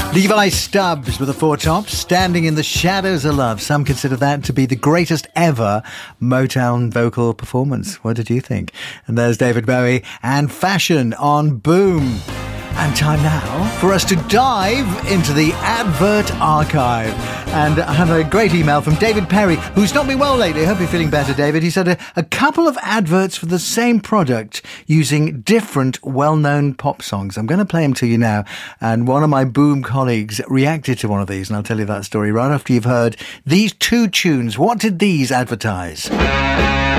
Levi Stubbs with the Four Tops, Standing in the Shadows of Love. Some consider that to be the greatest ever Motown vocal performance. What did you think? And there's David Bowie and Fashion on Boom. And time now for us to dive into the advert archive. And I have a great email from David Perry, who's not been well lately. I hope you're feeling better, David. He said a couple of adverts for the same product using different well-known pop songs. I'm going to play them to you now. And one of my Boom colleagues reacted to one of these, and I'll tell you that story right after you've heard these two tunes. What did these advertise?